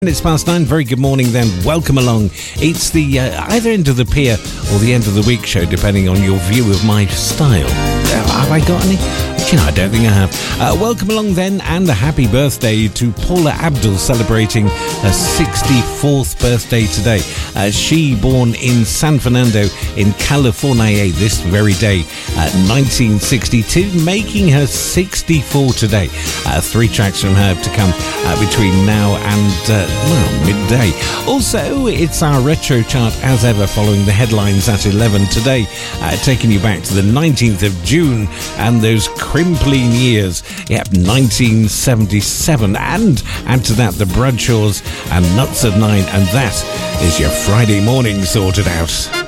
It's past 9. Very good morning then. Welcome along. It's the either end of the pier or the end of the week show, depending on your view of my style. Have I got any? I don't think I have. Welcome along then, and a happy birthday to Paula Abdul, celebrating her 64th birthday today. She born in San Fernando in California this very day, 1962, making her 64 today. 3 tracks from her to come between now and midday. Also, it's our retro chart as ever, following the headlines at 11 today, taking you back to the 19th of June and those crimpling years. Yep, 1977, and add to that the Bradshaws and Nuts at 9, and that is your Friday morning sorted out.